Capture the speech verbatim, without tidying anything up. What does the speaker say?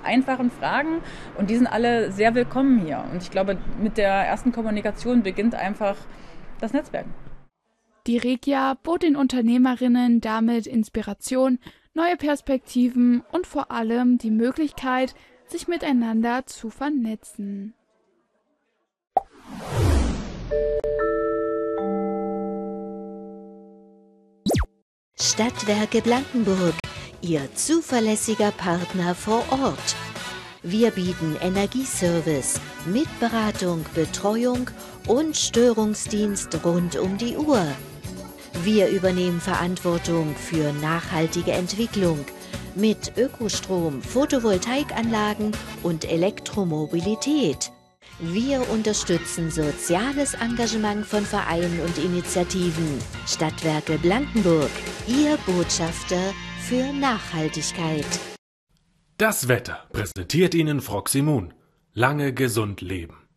einfachen Fragen und die sind alle sehr willkommen hier. Und ich glaube, mit der ersten Kommunikation beginnt einfach das Netzwerken. Die Regia bot den Unternehmerinnen damit Inspiration, neue Perspektiven und vor allem die Möglichkeit, sich miteinander zu vernetzen. Stadtwerke Blankenburg, Ihr zuverlässiger Partner vor Ort. Wir bieten Energieservice mit Beratung, Betreuung und Störungsdienst rund um die Uhr. Wir übernehmen Verantwortung für nachhaltige Entwicklung mit Ökostrom, Photovoltaikanlagen und Elektromobilität. Wir unterstützen soziales Engagement von Vereinen und Initiativen. Stadtwerke Blankenburg, Ihr Botschafter für Nachhaltigkeit. Das Wetter präsentiert Ihnen Froximun. Lange gesund leben.